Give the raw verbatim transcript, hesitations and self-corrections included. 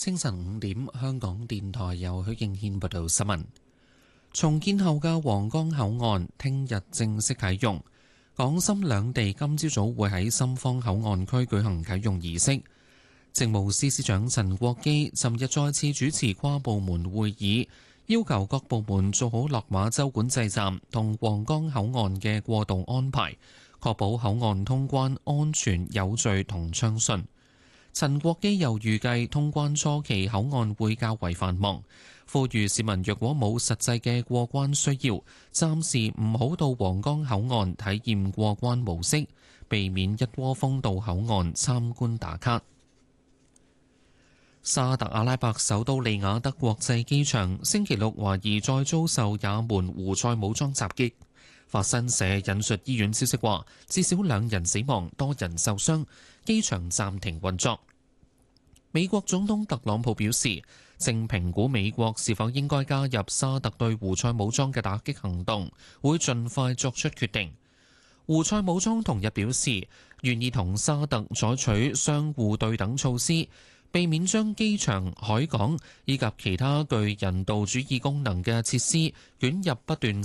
清晨五點，香港電台由許敬軒報道新聞。重建後嘅皇崗口岸聽日正式啟用，港深兩地今朝早會喺深方口岸區舉行啟用儀式。政務司司長陳國基尋日再次主持跨部門會議，要求各部門做好落馬洲管制站同皇崗口岸嘅過渡安排，確保口岸通關安全有序同暢順。陳國基又預計通關初期口岸會較為繁忙，呼籲市民若果冇實際嘅過關需要，暫時唔好到皇崗口岸體驗過關模式，避免一窩蜂到口岸參觀打卡。沙特阿拉伯首都利雅得國際機場星期六懷疑再遭受也門胡塞武裝襲擊。法新社引述醫院消息話，至少兩人死亡，多人受傷，機場暫停運作。美國總統特朗普表示，正評估美國是否應該加入沙特對胡塞武裝嘅打擊行動，會盡快作出決定。胡塞武裝同日表示，願意同沙特採取相互對等措施，避免將機場、海港以及其他具人道主義功能嘅設施捲入不斷